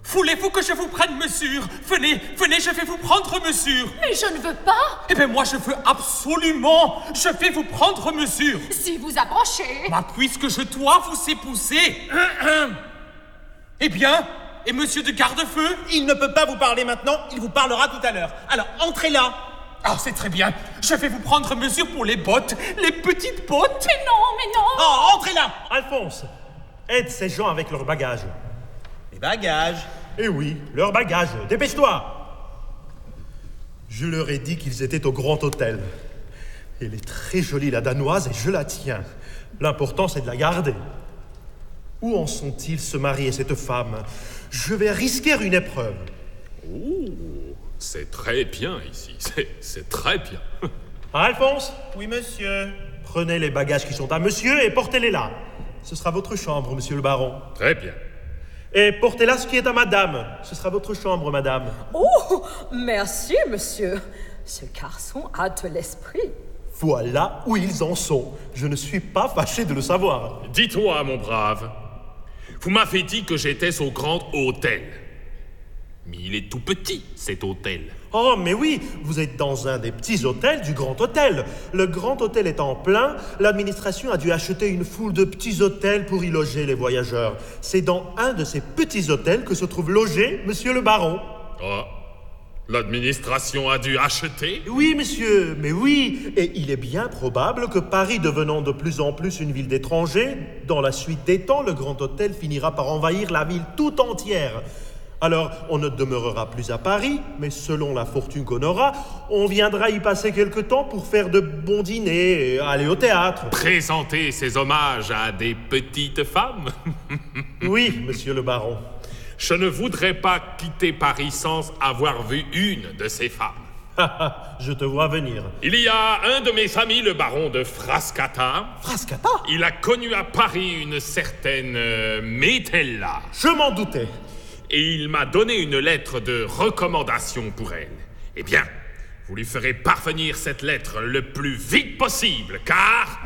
Voulez-vous que je vous prenne mesure? Venez, venez, je vais vous prendre mesure. Mais je ne veux pas. Eh bien, moi, je veux absolument. Je vais vous prendre mesure. Si vous approchez. Bah, puisque je dois vous épouser. Eh bien, et monsieur de Gardefeu? Il ne peut pas vous parler maintenant, il vous parlera tout à l'heure. Alors, entrez là. Ah, c'est très bien. Je vais vous prendre mesure pour les bottes, les petites bottes. Mais non. Oh, entrez là. Alphonse, aide ces gens avec leurs bagages. Les bagages. Eh oui, leurs bagages. Dépêche-toi. Je leur ai dit qu'ils étaient au Grand Hôtel. Elle est très jolie, la Danoise, et je la tiens. L'important, c'est de la garder. Où en sont-ils, ce mari et cette femme? Je vais risquer une épreuve. Oh, c'est très bien ici. C'est très bien. Alphonse, Oui, monsieur. prenez les bagages qui sont à monsieur et portez-les là. Ce sera votre chambre, monsieur le baron. Très bien. Et portez là ce qui est à madame. Ce sera votre chambre, madame. Oh, merci, monsieur. Ce garçon a de l'esprit. Voilà où ils en sont. Je ne suis pas fâché de le savoir. Dis-toi, mon brave, vous m'avez dit que j'étais au Grand Hôtel. Mais il est tout petit, cet hôtel. Oh, mais oui, vous êtes dans un des petits hôtels du Grand Hôtel. Le Grand Hôtel étant plein, l'administration a dû acheter une foule de petits hôtels pour y loger les voyageurs. C'est dans un de ces petits hôtels que se trouve logé monsieur le baron. Oh, l'administration a dû acheter? Oui, monsieur, mais oui. Et il est bien probable que Paris devenant de plus en plus une ville d'étrangers, dans la suite des temps, le Grand Hôtel finira par envahir la ville tout entière. Alors, on ne demeurera plus à Paris, mais selon la fortune qu'on aura, on viendra y passer quelque temps pour faire de bons dîners et aller au théâtre. Présenter ses hommages à des petites femmes? Oui, monsieur le baron. Je ne voudrais pas quitter Paris sans avoir vu une de ces femmes. Je te vois venir. Il y a un de mes amis, le baron de Frascata. Frascata? Il a connu à Paris une certaine Métella. Je m'en doutais. Et il m'a donné une lettre de recommandation pour elle. Eh bien, vous lui ferez parvenir cette lettre le plus vite possible, car...